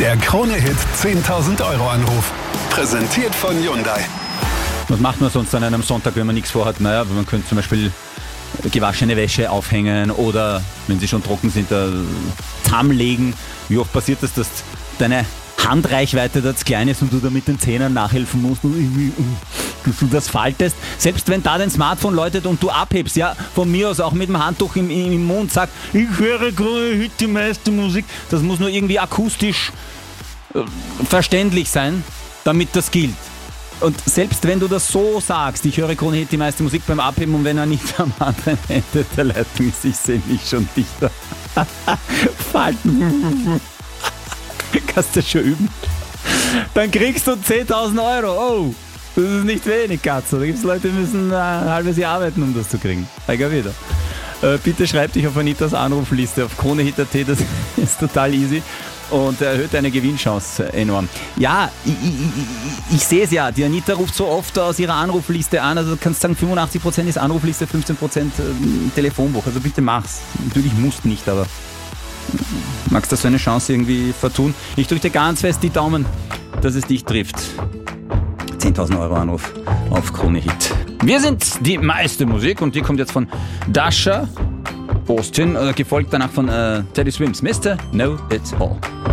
Der Krone-Hit 10.000 Euro Anruf. Präsentiert von Hyundai. Was macht man sonst an einem Sonntag, wenn man nichts vorhat? Naja, man könnte zum Beispiel gewaschene Wäsche aufhängen oder, wenn sie schon trocken sind, zusammenlegen. Wie oft passiert das, dass deine Handreichweite da zu klein ist und du da mit den Zähnen nachhelfen musst und irgendwie, dass du das faltest? Selbst wenn da dein Smartphone läutet und du abhebst, ja, von mir aus auch mit dem Handtuch im Mund, sag, ich höre gerade die meiste Musik. Das muss nur irgendwie akustisch verständlich sein, damit das gilt. Und selbst wenn du das so sagst, ich höre Krone-Hit die meiste Musik beim Abheben und wenn er nicht am anderen Ende der Leitung ist, ich sehe mich schon dichter falten. Kannst du das schon üben? Dann kriegst du 10.000 Euro. Oh, das ist nicht wenig, Katze. Da gibt es Leute, die müssen ein halbes Jahr arbeiten, um das zu kriegen. Egal wieder. Bitte schreib dich auf Anitas Anrufliste auf Krone-Hit.at, das ist total easy und erhöht deine Gewinnchance enorm. Ja, ich sehe es ja, die Anita ruft so oft aus ihrer Anrufliste an, also du kannst sagen 85% ist Anrufliste, 15% Telefonbuch, also bitte mach's. Natürlich musst nicht, aber magst du so eine Chance irgendwie vertun? Ich drücke dir ganz fest die Daumen, dass es dich trifft. 10.000 Euro Anruf auf Krone-Hit. Wir sind die meiste Musik und die kommt jetzt von Dasha Austin, gefolgt danach von Teddy Swims, Mr. Know It All.